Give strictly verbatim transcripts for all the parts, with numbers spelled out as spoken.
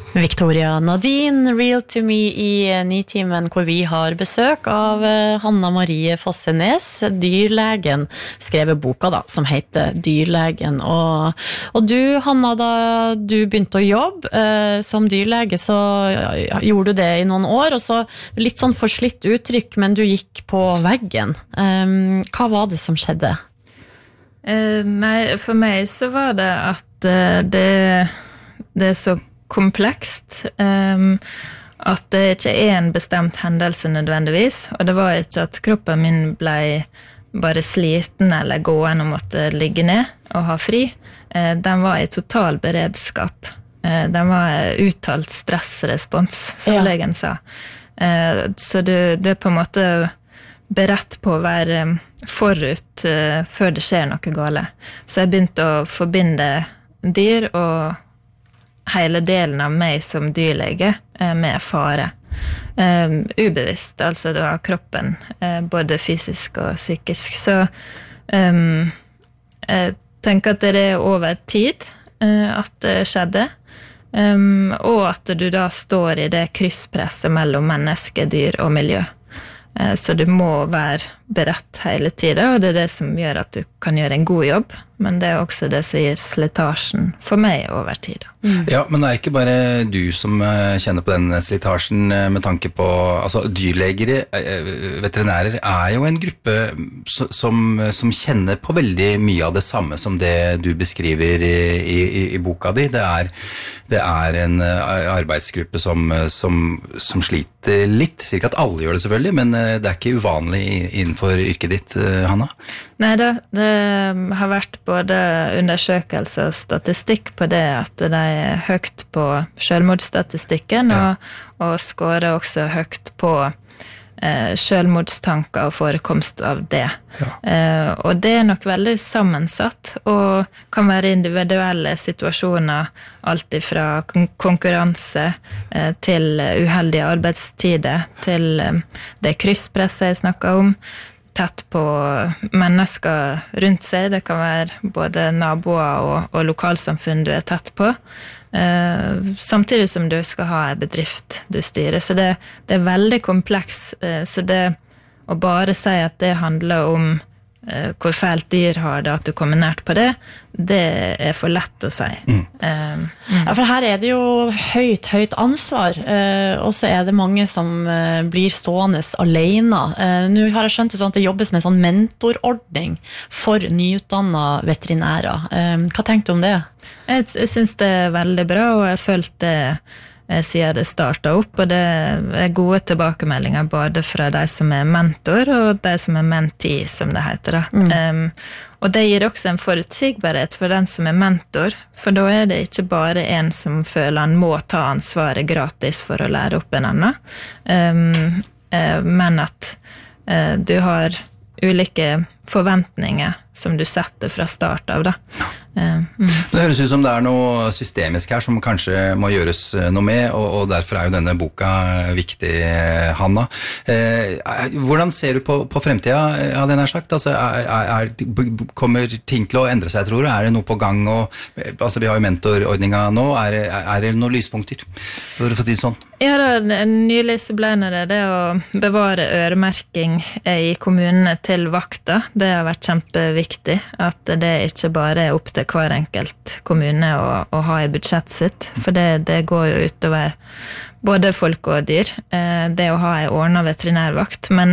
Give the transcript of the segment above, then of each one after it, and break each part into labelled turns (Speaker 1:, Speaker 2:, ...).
Speaker 1: Victoria Nadine, Real to Me i Nitimen, hvor vi har besøk av Hanna Marie Fossenes, dyrlegen, skrevet boka da, som heter Dyrlegen. Og, og du, Hanna, da du begynte å jobbe eh, som dyrlege, så ja, gjorde du det i noen år, og så litt sånn forslitt uttrykk, men du gikk på veggen. Um, hva var det som skjedde?
Speaker 2: Uh, nei, for meg så var det at uh, det, det er så komplekst, um, at det ikke er en bestemt hendelse nødvendigvis, og det var ikke at kroppen min ble bare sliten eller gående og måtte ligge ned og ha fri. Uh, den var i total beredskap. Uh, den var uttalt stressrespons, som ja. Legen sa. Uh, så det, det er på en måte beredt på å være forut uh, før det skjer noe gale. Så jeg begynte å forbinde dyr og hele delen av meg som dyrlege uh, med fare. Uh, ubevisst, altså det var kroppen, uh, både fysisk og psykisk. Så um, jeg tenker at det er over tid uh, at det skjedde, um, og at du da står i det krysspresset mellom menneske, dyr og miljø. Så du må være beredt hele tiden, og det er det som gjør at du kan gjøre en god jobb, men det er også det som gir slitasjen for meg over tid.
Speaker 3: Mm. Ja, men det er ikke bare du som kjenner på den slitasjen med tanke på, altså dyrlegere, veterinærer er jo en gruppe som, som kjenner på veldig mye av det samme som det du beskriver i, i, i boka di. Det er, det er en arbeidsgruppe som, som, som sliter litt, sier ikke at alle gjør det selvfølgelig, men det er ikke uvanlig innenfor yrket ditt, Hanna?
Speaker 2: Nei da, det har vært både undersøkelse og statistikk på det at det er høyt på selvmordsstatistikken, ja. og, og skårer også høyt på eh, selvmordstanker og forekomst av det. Ja. Eh, og det er nok veldig sammensatt, og kan være individuelle situasjoner, alt fra konkurranse eh, til uheldige arbeidstider, til eh, det krysspresset jeg snakket om, tett på mennesker rundt seg. Det kan være både naboer og, og lokalsamfunn du er tett på. Eh, samtidig som du skal ha en bedrift du styrer. Så det, det er veldig kompleks. Eh, så det å bare si at det handler om eh, hvor fælt dyr har det, at du kommer nært på det, det er for lett å si. Mm. Eh, mm.
Speaker 1: Ja, for her er det jo høyt, høyt ansvar, eh, og så er det mange som eh, blir stående alene. Eh, nå har jeg skjønt det sånn at det jobbes med en sånn mentorordning for nyutdannede veterinærer. Eh, hva tenkte du om det?
Speaker 2: Jeg, jeg synes det er veldig bra, og jeg følte det siden det startet opp, og det er gode tilbakemeldinger både fra de som er mentor og de som er mentee, som det heter da. Mm. Um, og det gir også en forutsigbarhet for den som er mentor, for da er det ikke bare en som føler han må ta ansvaret gratis for å lære opp en annen, um, uh, men at uh, du har ulike forventninger som du setter fra start av da. Uh, mm.
Speaker 3: Det høres ut som det er noe systemisk her som kanskje må gjøres noe med, og, og derfor er jo denne boka viktig, Hanna. Eh, hvordan ser du på, på fremtida, hadde jeg nær sagt? Altså, er, er, kommer ting til å endre seg, tror du? Er det noe på gang? Og, altså, vi har jo mentorordninga nå. Er, er det noen lyspunkter? For å få tid sånn?
Speaker 2: Ja, da, nylig så ble det det å bevare øremerking i kommunene til vakta. Det har vært kjempeviktig, at det ikke bare er opp til hver enkelt kommune å, å ha i budsjettet sitt, for det, det går jo utover både folk og dyr, eh, det å ha en ordnet veterinærvakt, men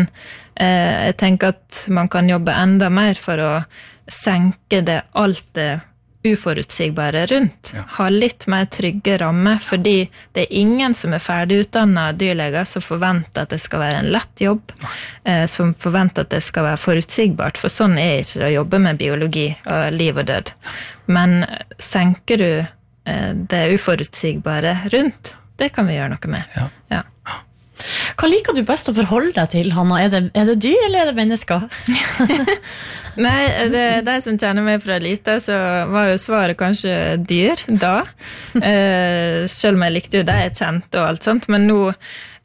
Speaker 2: eh, jeg tenker at man kan jobbe enda mer for å senke det alt det uforutsigbare rundt, ja. Ha litt mer trygge rammer, fordi det er ingen som er ferdigutdannet dyrleger som forventer at det skal være en lett jobb, eh, som forventer at det skal være forutsigbart, for sånn er ikke det å jobbe med biologi og liv og død. Men senker du eh, det uforutsigbare rundt, det kan vi gjøre noe med.
Speaker 3: Ja.
Speaker 2: Ja.
Speaker 1: Hva liker du best å forholde deg til, Hanna? Er det, er det dyr, eller er det mennesker?
Speaker 2: Nei, det, de som kjenner meg fra lite, så var jo svaret kanskje dyr da. Eh, selv om jeg likte jo det jeg kjente og alt sånt, men nå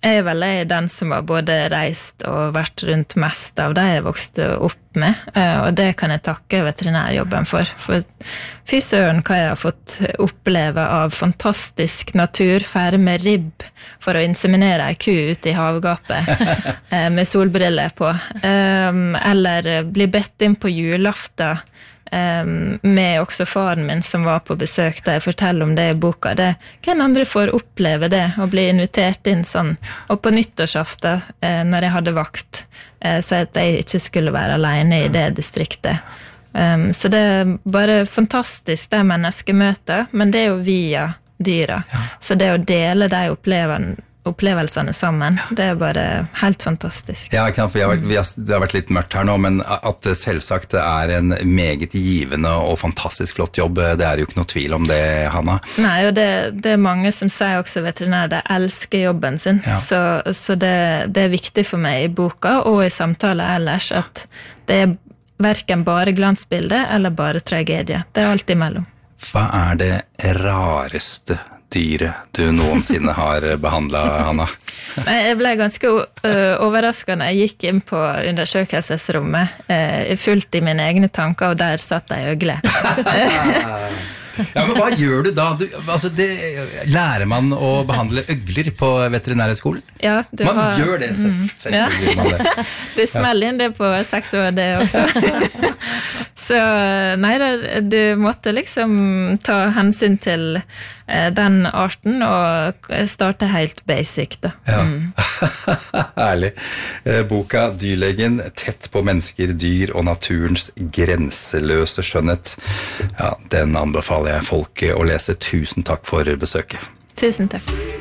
Speaker 2: jeg er vel jeg den som har både reist og vært rundt mest av det jeg vokste opp med, og det kan jeg takke veterinærjobben for. For fy søren hva jeg har fått oppleve av fantastisk natur, fære med ribb for å inseminere ei ku ute i havgapet med solbriller på, eller bli bedt inn på julaften Um, med også faren min som var på besøk da jeg forteller om det i boka. Det, hvem andre får oppleve det, å bli invitert inn sånn. Og på nyttårsaften, eh, når jeg hadde vakt, eh, så at jeg ikke skulle være alene i det distriktet. Um, så det er bare fantastisk, det menneskemøter, men det er jo via dyra. Ja. Så det å dele de opplevelsene opplevelsene sammen, det er bare helt fantastisk.
Speaker 3: Ja, ikke sant, for jeg har vært, vi har, det har vært litt mørkt her nå, men at det selvsagt er en meget givende og fantastisk flott jobb, det er jo ikke noe tvil om det, Hanna.
Speaker 2: Nei, og det, det er mange som sier også veterinær, de elsker jobben sin, ja. så, så det, det er viktig for meg i boka og i samtaler ellers, at det er hverken bare glansbilde eller bare tragedie. Det er alt imellom.
Speaker 3: Hva er det rareste dyret du noensinne har behandlet, Hanna?
Speaker 2: Nei, jeg ble ganske uh, overrasket når jeg gikk inn på undersøkelsesrommet, uh, fullt i mine egne tanker, og der satt jeg øgle.
Speaker 3: Ja, men hva gjør du da? Du, altså det, lærer man å behandle øgler på veterinærskolen?
Speaker 2: Ja, du
Speaker 3: man
Speaker 2: har...
Speaker 3: gjør det, selvfølgelig. Mm. Ja.
Speaker 2: Det smeller inn det på seks år, det også. Så nei, du måtte liksom ta hensyn til den arten og starte helt basic da.
Speaker 3: Ja.
Speaker 2: Mm.
Speaker 3: Herlig. Boka Dyrlegen, tett på mennesker, dyr og naturens grenseløse skjønnhet. Ja, den anbefaler jeg folk å lese. Tusen takk for besøket.
Speaker 2: Tusen takk.